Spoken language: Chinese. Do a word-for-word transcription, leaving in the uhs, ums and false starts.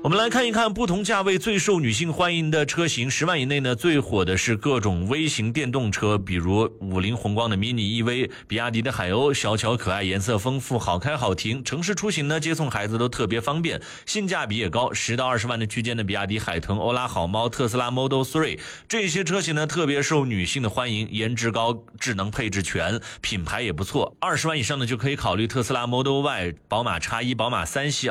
我们来看一看不同价位最受女性欢迎的车型。十万以内呢，最火的是各种微型电动车，比如五菱宏光的 mini E V， 比亚迪的海鸥，小巧可爱，颜色丰富，好开好停，城市出行呢，接送孩子都特别方便，性价比也高。十到二十万的区间的比亚迪海豚、欧拉好猫、特斯拉 Model 三，这些车型呢特别受女性的欢迎，颜值高，智能配置全，品牌也不错。二十万以上的就可以考虑特斯拉 Model Y、宝马 X 一、宝马三系。